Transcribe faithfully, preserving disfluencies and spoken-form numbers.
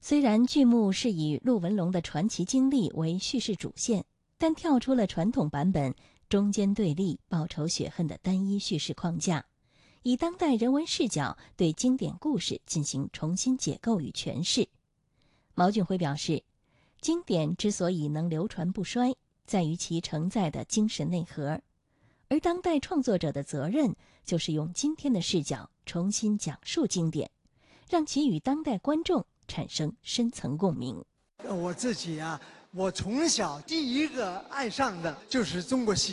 虽然剧目是以陆文龙的传奇经历为叙事主线，但跳出了传统版本中间对立、报仇雪恨的单一叙事框架，以当代人文视角对经典故事进行重新解构与诠释。毛俊辉表示，经典之所以能流传不衰，在于其承载的精神内核，而当代创作者的责任就是用今天的视角重新讲述经典，让其与当代观众产生深层共鸣。 我自己啊，我从小第一个爱上的就是中国戏